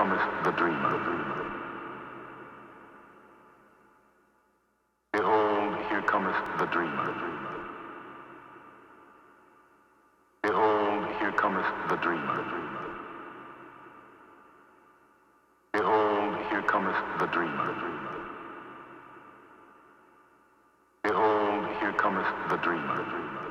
cometh the dreamer. Behold, here cometh the dreamer. Behold, here cometh the dreamer. Behold, here cometh the dreamer. Behold, here cometh the dreamer.